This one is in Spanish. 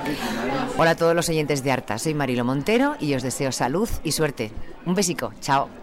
Hola a todos los oyentes de Arta, soy Marilo Montero y os deseo salud y suerte. Un besico, chao.